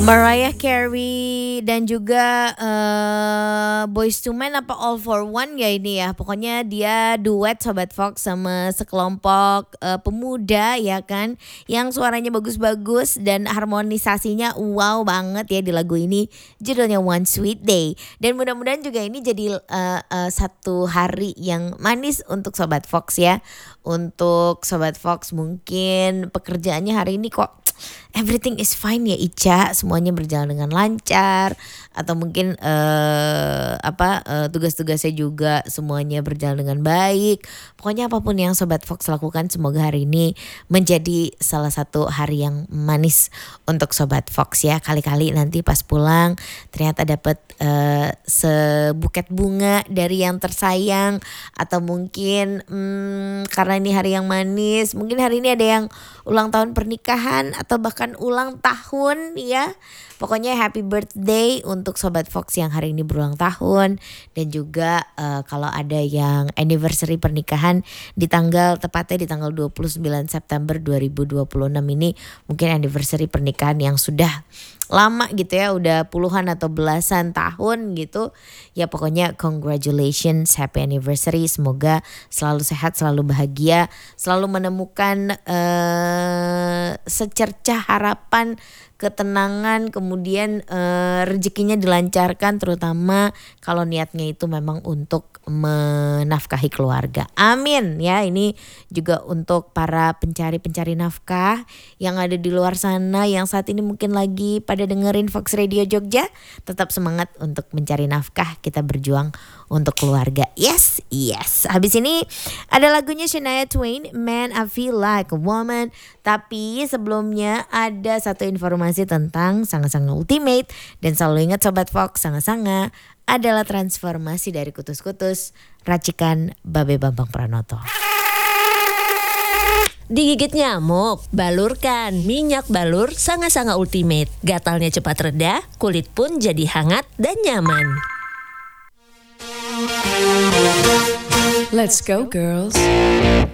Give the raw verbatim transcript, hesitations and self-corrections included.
Mariah Carey dan juga uh, Boyz two Men apa All for One ya ini ya. Pokoknya dia duet Sobat Fox sama sekelompok uh, pemuda ya kan. Yang suaranya bagus-bagus dan harmonisasinya wow banget ya di lagu ini. Judulnya One Sweet Day. Dan mudah-mudahan juga ini jadi uh, uh, satu hari yang manis untuk Sobat Fox ya. Untuk Sobat Fox mungkin pekerjaannya hari ini kok everything is fine ya Ica, semuanya berjalan dengan lancar atau mungkin uh, apa uh, tugas-tugasnya juga semuanya berjalan dengan baik. Pokoknya apapun yang Sobat Fox lakukan semoga hari ini menjadi salah satu hari yang manis untuk Sobat Fox ya. Kali-kali nanti pas pulang ternyata dapat uh, sebuket bunga dari yang tersayang atau mungkin hmm, karena ini hari yang manis, mungkin hari ini ada yang ulang tahun pernikahan atau bahkan ulang tahun ya. Pokoknya happy birthday untuk Sobat Fox yang hari ini berulang tahun. Dan juga uh, kalau ada yang anniversary pernikahan di tanggal tepatnya di tanggal dua puluh sembilan September dua ribu dua puluh enam ini, mungkin anniversary pernikahan yang sudah lama gitu ya, udah puluhan atau belasan tahun gitu. Ya pokoknya congratulations, happy anniversary. Semoga selalu sehat, selalu bahagia, selalu menemukan uh, secercah harapan, ketenangan, kemudian uh, rezekinya dilancarkan, terutama kalau niatnya itu memang untuk menafkahi keluarga. Amin ya. Ini juga untuk para pencari-pencari nafkah yang ada di luar sana yang saat ini mungkin lagi pada dengerin Fox Radio Jogja. Tetap semangat untuk mencari nafkah, kita berjuang untuk keluarga. Yes, yes. Habis ini ada lagunya Shania Twain, Man I Feel Like a Woman. Tapi sebelumnya ada satu informasi tentang Sanga-Sanga Ultimate. Dan selalu ingat Sobat Fox, Sanga-Sanga adalah transformasi dari kutus-kutus racikan Babe Bambang Pranoto. Digigit nyamuk, balurkan minyak balur Sanga-Sanga Ultimate. Gatalnya cepat reda, kulit pun jadi hangat dan nyaman. Let's go girls.